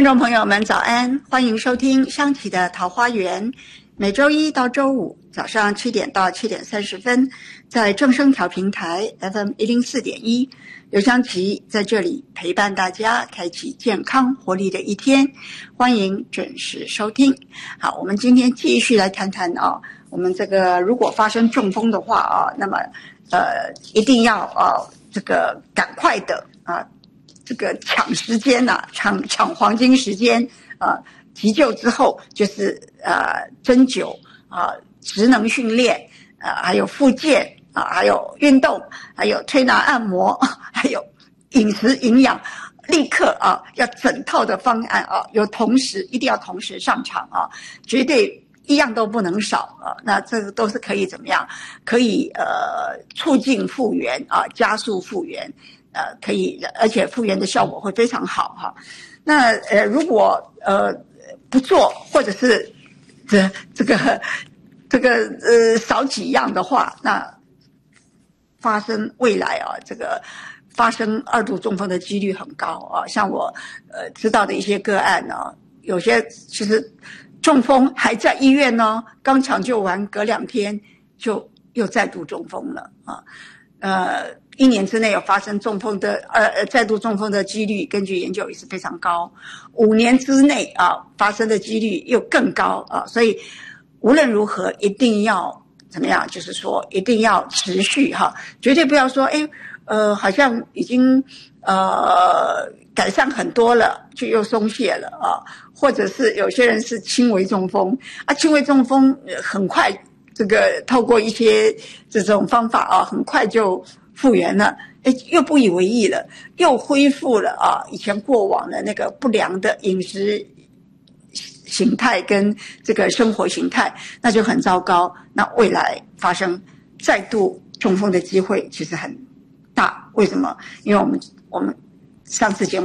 听众朋友们早安，欢迎收听香琪的桃花源，每周一到周五早上7点到7点30分，在正声调频台 FM 104.1，刘香琪在这里陪伴大家，开启健康活力的一天，欢迎准时收听。好，我们今天继续来谈谈我们这个如果发生中风的话那么一定要这个赶快的这个抢时间抢黄金时间急救之后就是针灸职能训练还有复健还有运动，还有推拿按摩，还有饮食营养，立刻要整套的方案一定要同时上场绝对一样都不能少那这个都是可以怎么样？可以促进复原加速复原可以，而且复原的效果会非常好那如果不做，或者是这个少几样的话，那发生未来这个发生2度中风的几率很高像我知道的一些个案有些其实中风还在医院刚抢救完，隔2天就又再度中风了1年之内有发生中风的再度中风的几率，根据研究也是非常高。5年之内发生的几率又更高所以无论如何一定要怎么样？就是说一定要持续绝对不要说好像已经改善很多了，就又松懈了或者是有些人是轻微中风轻微中风很快这个透过一些这种方法很快就复原了，又不以为意了，又恢复了以前过往的那个不良的饮食形态跟这个生活形态，那就很糟糕。那未来发生再度中风的机会其实很大。为什么？因为我们上次节目